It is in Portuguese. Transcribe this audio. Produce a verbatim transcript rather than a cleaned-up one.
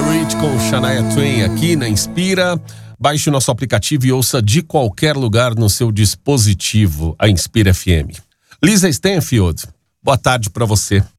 Rich com Shania Twain aqui na Inspira. Baixe o nosso aplicativo e ouça de qualquer lugar no seu dispositivo, a Inspira F M. Lisa Stanfield, boa tarde para você.